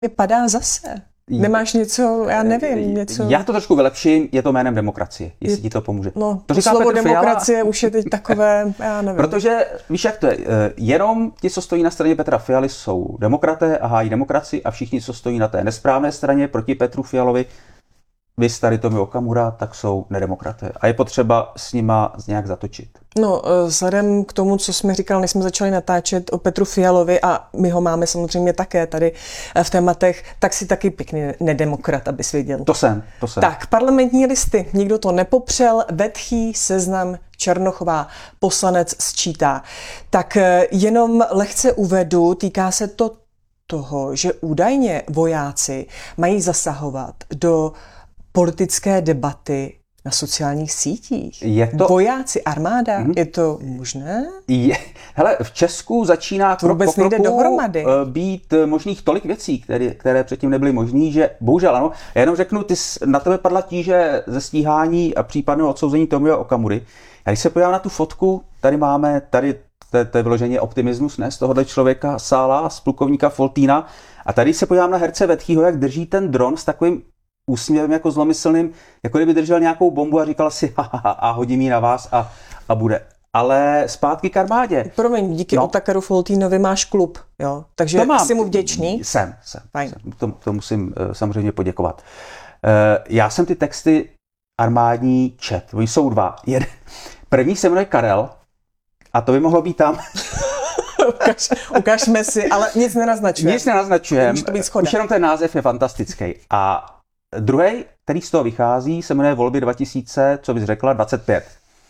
Padá zase. Nemáš něco, já nevím, něco... Já to trošku vylepším, je to jménem demokracie, jestli ti to pomůže. No, to slovo Petr demokracie Fiala, už je teď takové, já nevím. Protože, víš jak to je, jenom ti, co stojí na straně Petra Fialy, jsou demokraté a hájí demokracii a všichni, co stojí na té nesprávné straně proti Petru Fialovi, vy tady Tomio Okamura, tak jsou nedemokraté. A je potřeba s nima nějak zatočit. No, vzhledem k tomu, co jsme říkal, než jsme začali natáčet o Petru Fialovi, a my ho máme samozřejmě také tady v tématech, tak si taky pěkný nedemokrat, abys věděl. To jsem. Tak, parlamentní listy. Nikdo to nepopřel. Vetchý Seznam Černochová, poslanec sčítá. Tak jenom lehce uvedu, týká se to toho, že údajně vojáci mají zasahovat do politické debaty na sociálních sítích. Vojáci, armáda, je to možné? Hele, v Česku začíná krok po kroku být možných tolik věcí, které předtím nebyly možný, že bohužel ano. Já jenom řeknu, na tebe padla tíže ze stíhání a případného odsouzení Tomia Okamury. Já když se podívám na tu fotku, to je vyloženě optimismus, ne, z tohohle člověka Sála, z plukovníka Foltýna. A tady se podívám na herce Vetchýho, jak drží ten dron s takovým úsměvem jako zlomyslným, jako kdyby držel nějakou bombu a říkal si a hodím ji na vás a bude. Ale zpátky k armádě. Promiň, díky Otakaru Foltýnovi máš klub, jo? Takže jsi mu vděčný? Jsem. To musím samozřejmě poděkovat. Já jsem ty texty armádní čet. Oni jsou dva. První se jmenuje Karel a to by mohlo být tam. Ukažme si, ale nic nenaznačujeme. Nic nenaznačujeme. Už jenom ten název je fantastický. A druhý, který z toho vychází, se jmenuje Volby 2000, co bys řekla, 25.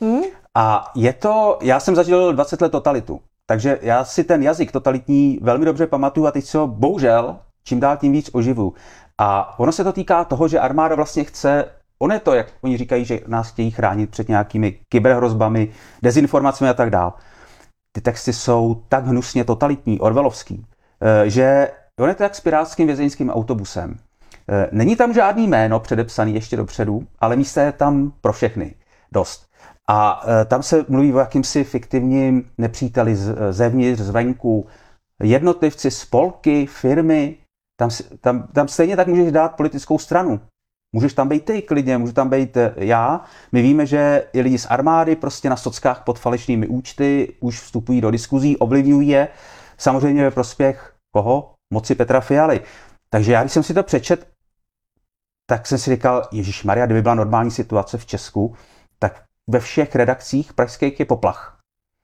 A já jsem zažil 20 let totalitu, takže já si ten jazyk totalitní velmi dobře pamatuju a teď si ho bohužel čím dál tím víc oživu. A ono se to týká toho, že armáda vlastně chce, ono je to, jak oni říkají, že nás chtějí chránit před nějakými kyberhrozbami, dezinformacemi a tak dál. Ty texty jsou tak hnusně totalitní, orwellovský, že ono je to jak s pirátským vězeňským autobusem. Není tam žádný jméno předepsaný ještě dopředu, ale místa je tam pro všechny dost. A tam se mluví o jakýmsi fiktivním nepříteli zevnitř, zvenku, jednotlivci, spolky, firmy. Tam stejně tak můžeš dát politickou stranu. Můžeš tam být ty klidně, můžu tam být já. My víme, že i lidi z armády prostě na sockách pod falešnými účty už vstupují do diskuzí, ovlivňují je. Samozřejmě ve prospěch koho? Moci Petra Fialy. Takže já, když jsem si to přečet, tak jsem si říkal, ježišmarja, kdyby byla normální situace v Česku, tak ve všech redakcích pražských je poplach.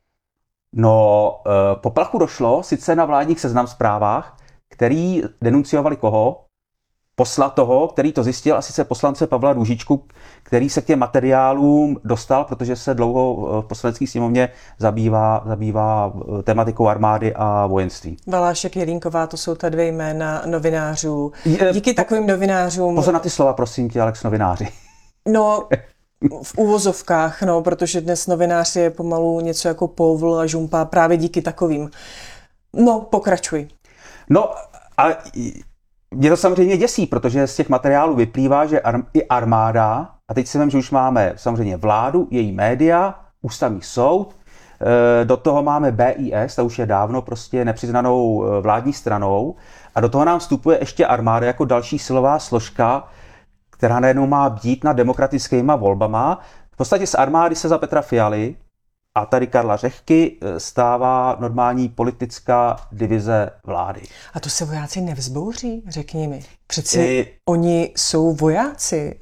No, poplachu došlo sice na vládních Seznam Zprávách, který denunciovali koho? Posla toho, který to zjistil, a sice poslance Pavla Růžičku, který se k těm materiálům dostal, protože se dlouho v poslanecké sněmovně zabývá tematikou armády a vojenství. Valášek, Jelínková, to jsou ta dvě jména novinářů. Díky takovým novinářům... Pozor na ty slova, prosím tě, Alex, novináři. No, v úvozovkách, protože dnes novinář je pomalu něco jako Povl a Žumpa právě díky takovým. No, pokračuj. No, a mě to samozřejmě děsí, protože z těch materiálů vyplývá, že i armáda, a teď si vím, že už máme samozřejmě vládu, její média, ústavní soud, do toho máme BIS, ta už je dávno prostě nepřiznanou vládní stranou, a do toho nám vstupuje ještě armáda jako další silová složka, která najednou má bdít nad demokratickýma volbama. V podstatě z armády se za Petra Fialy a tady Karla Řehky stává normální politická divize vlády. A to se vojáci nevzbouří, řekni mi. Přeci oni jsou vojáci,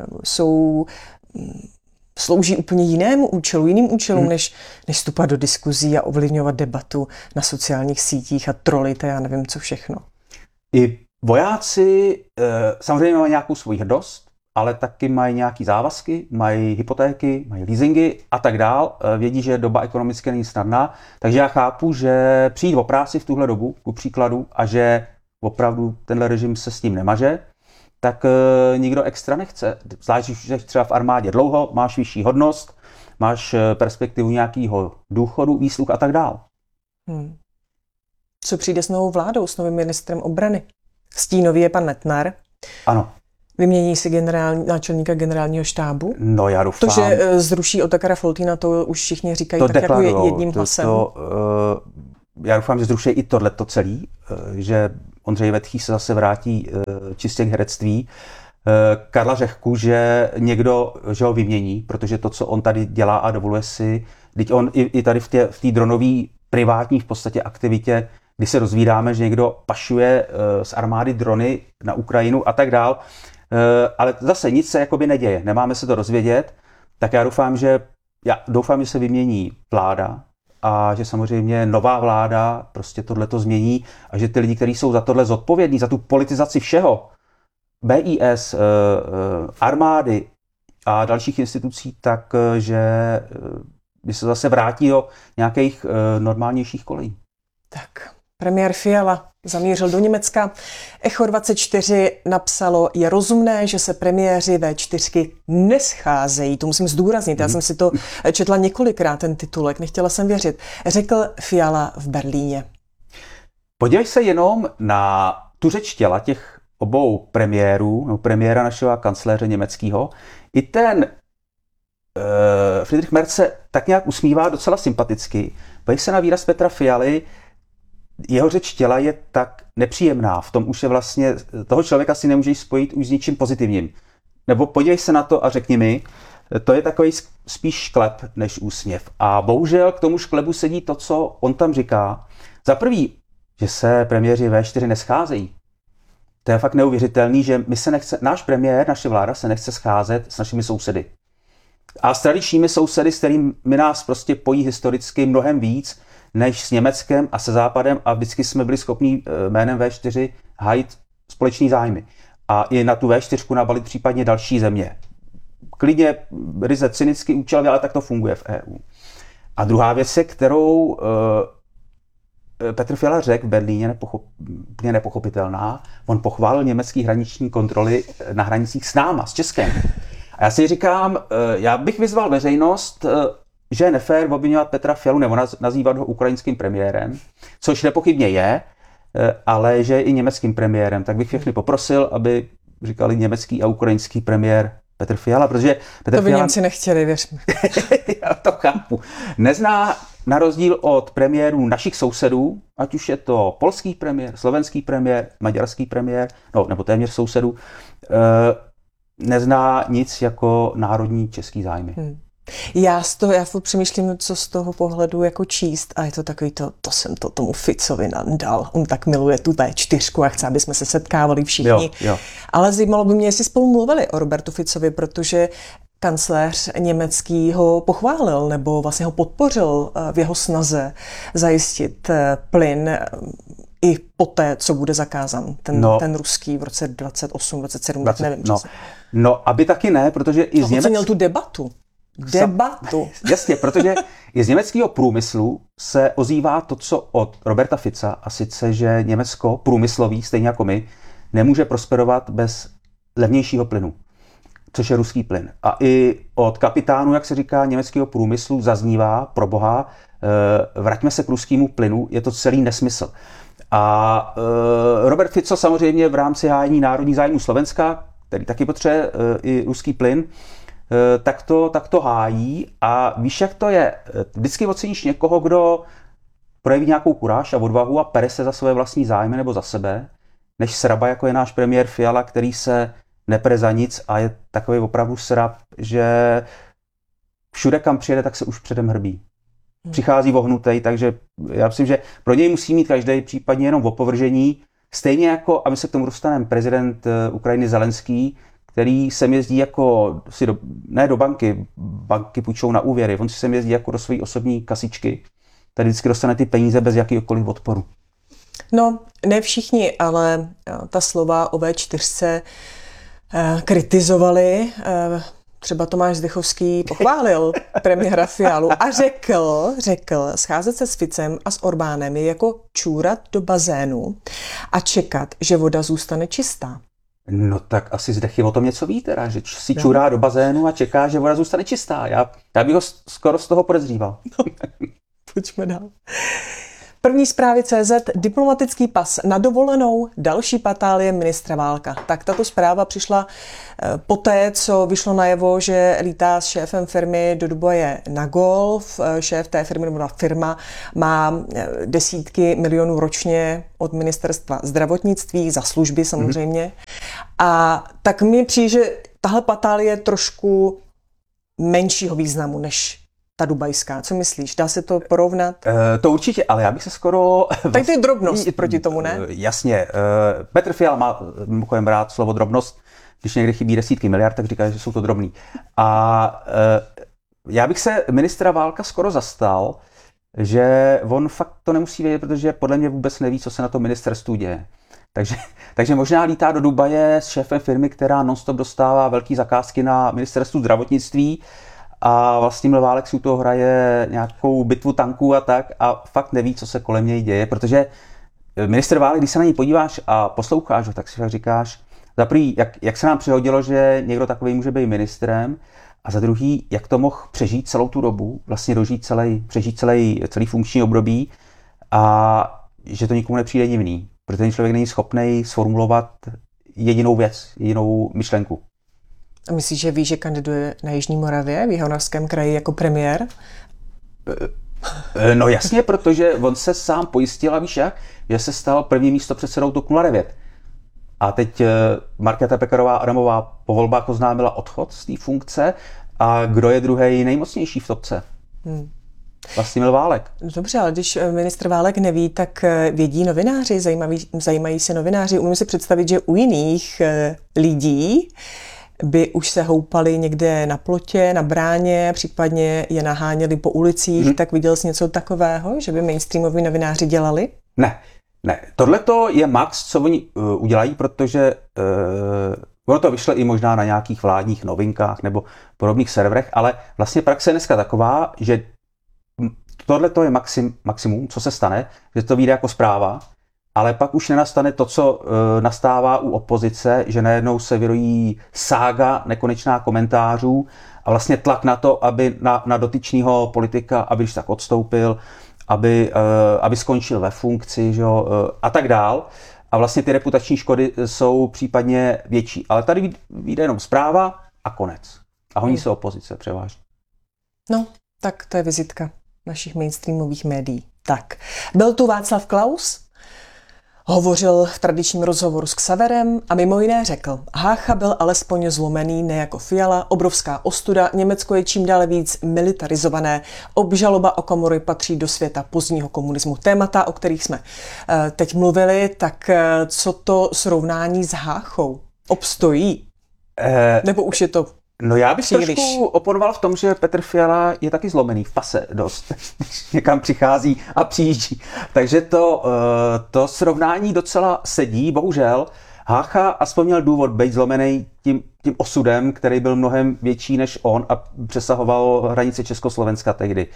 slouží úplně jiným účelům, než vstupat do diskuzí a ovlivňovat debatu na sociálních sítích a trolit a já nevím co všechno. I vojáci samozřejmě mají nějakou svoji hrdost, ale taky mají nějaký závazky, mají hypotéky, mají leasingy a tak dál. Vědí, že doba ekonomicky není snadná, takže já chápu, že přijít o práci v tuhle dobu, ku příkladu, a že opravdu tenhle režim se s tím nemaže, tak nikdo extra nechce. Zvlášť, že třeba v armádě dlouho, máš vyšší hodnost, máš perspektivu nějakého důchodu, výsluh a tak dál. Co přijde s novou vládou, s novým ministrem obrany? Stínový je pan Metnar. Ano. Vymění si náčelníka generálního štábu? No, já doufám. To, že zruší Otakara Foltýna, to už všichni říkají to tak jako jedním hlasem. Já doufám, že zruší i tohleto celý, že Ondřej Vetchý se zase vrátí čistě k herectví. Karla Řehku, že někdo že ho vymění, protože to, co on tady dělá a dovoluje si, teď on i tady v té dronové privátní v podstatě aktivitě, kdy se dozvídáme, že někdo pašuje z armády drony na Ukrajinu a tak dál, ale zase nic se jakoby neděje, nemáme se to dozvědět, tak já doufám, že se vymění vláda a že samozřejmě nová vláda prostě tohleto změní a že ty lidi, kteří jsou za tohle zodpovědní, za tu politizaci všeho, BIS, armády a dalších institucí, takže by se zase vrátí do nějakých normálnějších kolejí. Tak, premiér Fiala zamířil do Německa. Echo 24 napsalo, je rozumné, že se premiéři V4 nescházejí. To musím zdůraznit, já jsem si to četla několikrát, ten titulek, nechtěla jsem věřit. Řekl Fiala v Berlíně. Podívej se jenom na tu řeč těla těch obou premiérů, no premiéra našeho a kancléře německého. I ten Friedrich Merz se tak nějak usmívá docela sympaticky. Podívej se na výraz Petra Fialy, jeho řeč těla je tak nepříjemná. V tom už je vlastně, toho člověka si nemůžeš spojit už s ničím pozitivním. Nebo podívej se na to a řekni mi, to je takový spíš šklep než úsměv. A bohužel k tomu šklebu sedí to, co on tam říká. Za prvý, že se premiéři V4 nescházejí. To je fakt neuvěřitelný, že náš premiér, naše vláda se nechce scházet s našimi sousedy. A s tradičními sousedy, s kterými nás prostě pojí historicky mnohem víc, než s Německem a se Západem a vždycky jsme byli schopni jménem V4 hájit společný zájmy. A i na tu V4 nabalit případně další země. Klidně ryze cynicky účelově, ale tak to funguje v EU. A druhá věc je, kterou Petr Fiala řekl v Berlíně, nepochopitelná. On pochválil německý hraniční kontroly na hranicích s náma, s Českem. A já si říkám, já bych vyzval veřejnost, že je nefér obviňovat Petra Fialu nebo nazývat ho ukrajinským premiérem, což nepochybně je, ale že je i německým premiérem. Tak bych všechny poprosil, aby říkali německý a ukrajinský premiér Petr Fiala, protože Petr to by Fiala... Němci nechtěli, věř mi. Já to chápu. Nezná na rozdíl od premiérů našich sousedů, ať už je to polský premiér, slovenský premiér, maďarský premiér, nebo téměř sousedů, nezná nic jako národní český zájmy. Já přemýšlím, co z toho pohledu jako číst a je to takový to jsem to tomu Ficovi nadal. On tak miluje tu V4 a chce, aby jsme se setkávali všichni. Jo. Ale zajímalo by mě, jestli spolu mluvili o Robertu Ficovi, protože kancléř německý ho pochválil nebo vlastně ho podpořil v jeho snaze zajistit plyn i poté, co bude zakázán ten ruský v roce 28, 27, nevím. No, aby taky ne, protože i z ocenil tu debatu. Jasně, protože i z německého průmyslu se ozývá to, co od Roberta Fica, a sice, že Německo průmyslový, stejně jako my, nemůže prosperovat bez levnějšího plynu, což je ruský plyn. A i od kapitánů, jak se říká, německého průmyslu zaznívá, pro boha, vraťme se k ruskému plynu, je to celý nesmysl. A Robert Fico samozřejmě v rámci hájení národních zájmů Slovenska, který taky potřebuje i ruský plyn, tak to hájí a víš, jak to je. Vždycky oceníš někoho, kdo projeví nějakou kuráž a odvahu a pere se za své vlastní zájmy nebo za sebe, než sraba, jako je náš premiér Fiala, který se nepere za nic a je takový opravdu srab, že všude, kam přijede, tak se už předem hrbí. Přichází vohnutej, takže já myslím, že pro něj musí mít každý případně jenom opovržení, stejně jako, a my se k tomu dostaneme, prezident Ukrajiny Zelenský, který sem jezdí jako, ne do banky půjčou na úvěry, on si sem jezdí jako do své osobní kasičky, tady vždycky dostane ty peníze bez jakýkoliv odporu. No, ne všichni, ale ta slova o V4 kritizovali. Třeba Tomáš Zdechovský pochválil premiéra Fialu a řekl, scházet se s Ficem a s Orbánem je jako čůrat do bazénu a čekat, že voda zůstane čistá. No tak asi Zdechy o tom něco ví teda, že si čurá do bazénu a čeká, že voda zůstane čistá. Já bych ho skoro z toho podezříval. No, pojďme dál. První zprávy CZ, diplomatický pas na dovolenou, další patálie ministra Válka. Tak tato zpráva přišla poté, co vyšlo najevo, že lítá s šéfem firmy do Dubaje na golf. Šéf té firmy, nebo firma, má desítky milionů ročně od ministerstva zdravotnictví, za služby samozřejmě. A tak mi přijde, že tahle patálie je trošku menšího významu než ta dubajská. Co myslíš? Dá se to porovnat? To určitě, ale já bych se skoro... Tak to je drobnost proti tomu, ne? Jasně. Petr Fiala má mimochodem rád slovo drobnost. Když někde chybí desítky miliard, tak říká, že jsou to drobný. A já bych se ministra Válka skoro zastal, že on fakt to nemusí vědět, protože podle mě vůbec neví, co se na tom ministerstvu děje. Takže možná lítá do Dubaje s šéfem firmy, která non-stop dostává velké zakázky na ministerstvu zdravotnictví a Vlastimil Válek si u toho hraje nějakou bitvu tanků a tak a fakt neví, co se kolem něj děje, protože ministr Válek, když se na něj podíváš a posloucháš ho, tak si fakt říkáš, za prvý, jak se nám přihodilo, že někdo takový může být ministrem, a za druhý, jak to mohl přežít celou tu dobu, vlastně přežít celý funkční období a že to nikomu nepřijde divný, protože ten člověk není schopný sformulovat jedinou věc, jedinou myšlenku. A myslíš, že ví, že kandiduje na Jižní Moravě, v Jihomoravském kraji jako premiér? No jasně, protože on se sám pojistil, a víš jak, že se stal prvním místopředsedou TOP 09. A teď Markéta Pekarová Adamová po volbách oznámila odchod z té funkce. A kdo je druhý nejmocnější v topce? Vlastimil Válek. Dobře, ale když ministr Válek neví, tak vědí novináři, zajímají se novináři. Umím si představit, že u jiných lidí by už se houpali někde na plotě, na bráně, případně je naháněli po ulicích. Tak viděl jsi něco takového, že by mainstreamoví novináři dělali? Ne. Tohle to je max, co oni udělají, protože ono to vyšlo i možná na nějakých vládních novinkách nebo podobných serverech, ale vlastně praxe je dneska taková, že tohle to je maximum, co se stane, že to vyjde jako zpráva, ale pak už nenastane to, co nastává u opozice, že najednou se vyrojí sága nekonečná komentářů a vlastně tlak na to, aby na dotyčného politika, aby když tak odstoupil, aby skončil ve funkci, že jo, a tak dál. A vlastně ty reputační škody jsou případně větší. Ale tady vyjde jenom zpráva a konec. A honí se opozice převážně. No, tak to je vizitka našich mainstreamových médií. Tak, byl tu Václav Klaus, hovořil v tradičním rozhovoru s Xaverem a mimo jiné řekl, Hácha byl alespoň zlomený, ne jako Fiala, obrovská ostuda, Německo je čím dále víc militarizované, obžaloba Okamury patří do světa pozdního komunismu. Témata, o kterých jsme teď mluvili, tak co to srovnání s Háchou? Obstojí? Nebo už je to No já bych trošku oponoval v tom, že Petr Fiala je taky zlomený v pase dost, když někam přichází a přijíždí. Takže to srovnání docela sedí, bohužel. Hácha aspoň měl důvod být zlomený tím osudem, který byl mnohem větší než on a přesahoval hranice Československa tehdy.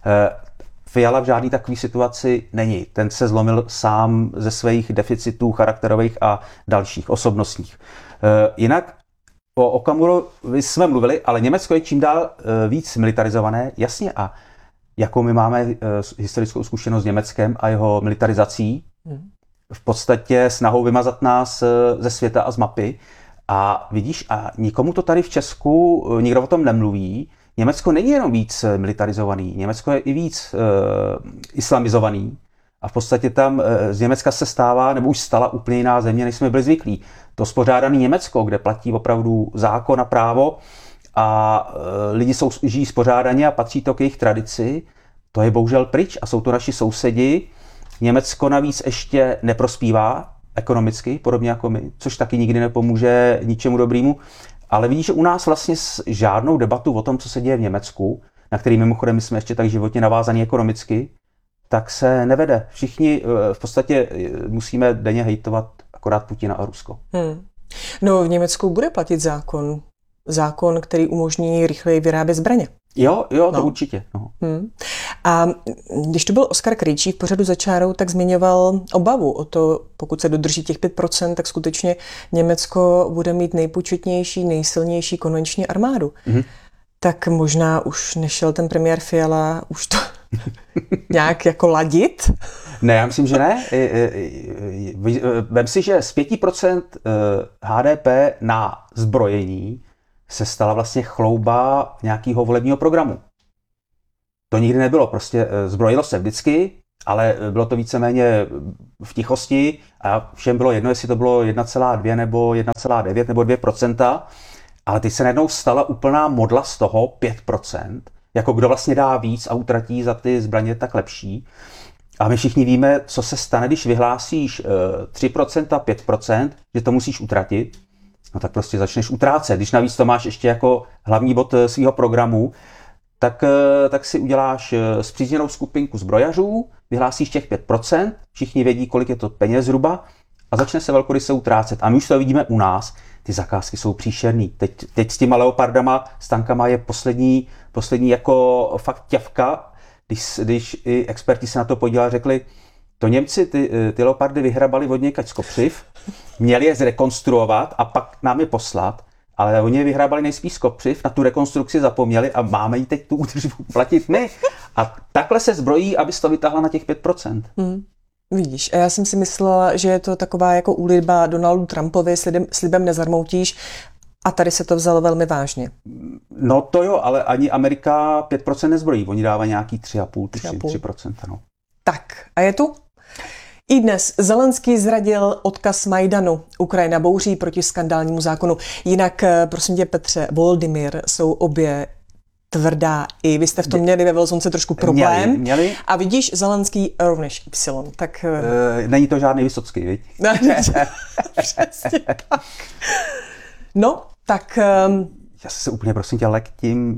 Fiala v žádný takový situaci není. Ten se zlomil sám ze svých deficitů charakterových a dalších osobnostních. Jinak o Okamurovi jsme mluvili, ale Německo je čím dál víc militarizované, jasně, a jakou my máme historickou zkušenost s Německem a jeho militarizací, v podstatě snahou vymazat nás ze světa a z mapy. A vidíš, a nikomu to tady v Česku, nikdo o tom nemluví, Německo není jenom víc militarizovaný, Německo je i víc islamizovaný. A v podstatě tam z Německa se stává, nebo už stala úplně jiná země, než jsme byli zvyklí. To spořádané Německo, kde platí opravdu zákon a právo a lidi žijí spořádaně a patří to k jejich tradici, to je bohužel pryč a jsou to naši sousedi. Německo navíc ještě neprospívá ekonomicky, podobně jako my, což taky nikdy nepomůže ničemu dobrému. Ale vidíš, že u nás vlastně žádnou debatu o tom, co se děje v Německu, na který mimochodem my jsme ještě tak životně navázaní ekonomicky, tak se nevede. Všichni v podstatě musíme denně hejtovat akorát Putina a Rusko. No v Německu bude platit zákon, který umožní rychleji vyrábět zbraně. Jo, to určitě. No. A když to byl Oskar Krejčí v pořadu Za čárou, tak zmiňoval obavu o to, pokud se dodrží těch 5%, tak skutečně Německo bude mít nejpočetnější, nejsilnější konvenční armádu. Tak možná už nešel ten premiér Fiala, už to nějak jako ladit? Ne, já myslím, že ne. Vem si, že z 5% HDP na zbrojení se stala vlastně chlouba nějakého volebního programu. To nikdy nebylo, prostě zbrojilo se vždycky, ale bylo to víceméně v tichosti a všem bylo jedno, jestli to bylo 1,2 nebo 1,9 nebo 2%, ale teď se najednou stala úplná modla z toho 5%, jako kdo vlastně dá víc a utratí za ty zbraně, tak lepší. A my všichni víme, co se stane, když vyhlásíš 3%, 5%, že to musíš utratit, no tak prostě začneš utrácet. Když navíc to máš ještě jako hlavní bod svého programu, tak si uděláš spřízněnou skupinku zbrojařů, vyhlásíš těch 5%, všichni vědí, kolik je to peněz zhruba a začne se velkoryse utrácet. A my už to vidíme u nás, ty zakázky jsou příšerný. Teď s těma leopardama, s tankama je poslední jako fakt ťavka, když i experti se na to podívali, řekli, to Němci ty leopardy vyhrabali od někač z kopřiv, měli je zrekonstruovat a pak nám je poslat, ale oni je vyhrabali nejspíš z kopřiv, na tu rekonstrukci zapomněli a máme jí teď tu údržbu platit my. A takhle se zbrojí, abys to vytáhla na těch 5%. Vidíš, a já jsem si myslela, že je to taková jako úlitba Donaldu Trumpovi, slibem nezarmoutíš, a tady se to vzalo velmi vážně. No to jo, ale ani Amerika 5% nezbrojí, oni dávají nějaký 3,5%. No. Tak, a je tu? I dnes Zelenský zradil odkaz Majdanu. Ukrajina bouří proti skandálnímu zákonu. Jinak, prosím tě, Petře, Volodymyr jsou obě tvrdá i. Vy jste v tom měli ve Velzonce trošku problém. Měli. A vidíš, Zelenský rovněž Y. Tak... Není to žádný Vysocký, viď? Přesně tak. No, tak... Já se úplně, prosím tě, lektím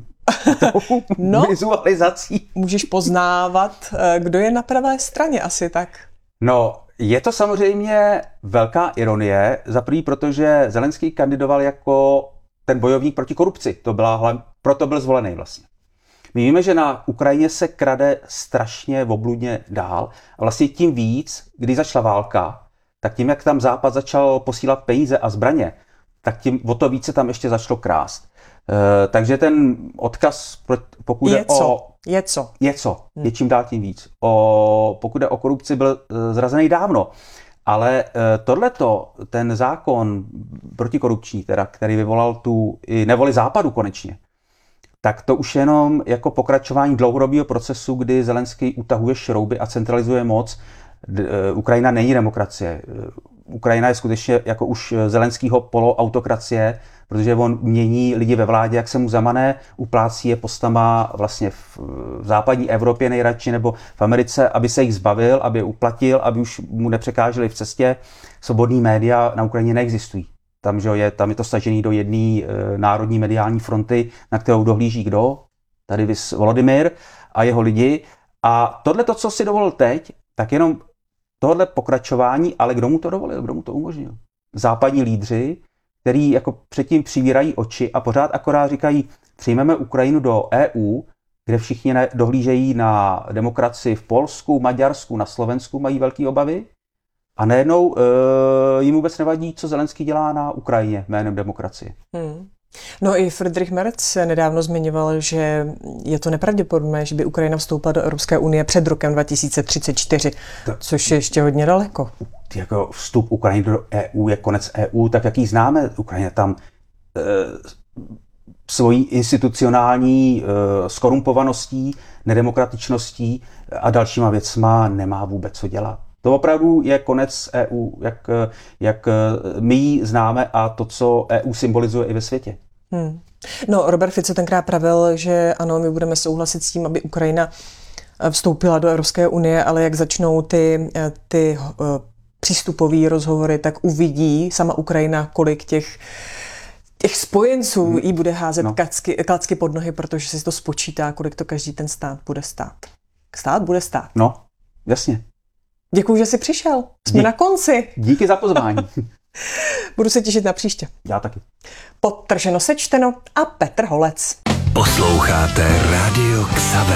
vizualizací. Můžeš poznávat, kdo je na pravé straně asi tak. No, je to samozřejmě velká ironie, za první, protože Zelenský kandidoval jako ten bojovník proti korupci. Proto byl zvolený vlastně. My víme, že na Ukrajině se krade strašně obludně dál a vlastně tím víc, když začala válka, tak tím, jak tam Západ začal posílat peníze a zbraně, tak tím o to více tam ještě začalo krást. Takže ten odkaz, pokud je čím dál tím víc. Pokud jde o korupci, byl zrazený dávno. Ale ten zákon protikorupční, teda, který vyvolal tu i nevoli Západu konečně, tak to už jenom jako pokračování dlouhodobého procesu, kdy Zelenský utahuje šrouby a centralizuje moc. Ukrajina není demokracie. Ukrajina je skutečně jako už Zelenskýho poloautokracie, protože on mění lidi ve vládě, jak se mu zamane, uplácí je postama vlastně v západní Evropě nejradši nebo v Americe, aby se jich zbavil, aby je uplatil, aby už mu nepřekáželi v cestě. Svobodný média na Ukrajině neexistují. Tam je to stažený do jedné národní mediální fronty, na kterou dohlíží kdo? Tady Volodymyr a jeho lidi. A tohle, co si dovolil teď, tak jenom tohle pokračování, ale kdo mu to dovolil, kdo mu to umožnil? Západní lídři, který jako předtím přivírají oči a pořád akorát říkají, přijmeme Ukrajinu do EU, kde všichni dohlížejí na demokracii v Polsku, Maďarsku, na Slovensku, mají velké obavy. A najednou jim vůbec nevadí, co Zelenský dělá na Ukrajině jménem demokracie. No i Friedrich Merz nedávno zmiňoval, že je to nepravděpodobné, že by Ukrajina vstoupila do Evropské unie před rokem 2034, což je ještě hodně daleko. Jako vstup Ukrajiny do EU je konec EU, tak jak ji známe. Ukrajina tam svojí institucionální skorumpovaností, nedemokratičností a dalšíma věcma nemá vůbec co dělat. To opravdu je konec EU, jak my ji známe a to, co EU symbolizuje i ve světě. No, Robert Fico tenkrát pravil, že ano, my budeme souhlasit s tím, aby Ukrajina vstoupila do Evropské unie, ale jak začnou ty přístupové rozhovory, tak uvidí sama Ukrajina, kolik těch spojenců jí bude házet klacky pod nohy, protože si to spočítá, kolik to každý ten stát bude stát. Stát bude stát. No, jasně. Děkuji, že jsi přišel. Jsme na konci. Díky za pozvání. Budu se těšit na příště. Já taky. Podtrženo sečteno a Petr Holec. Posloucháte Rádio Xaver.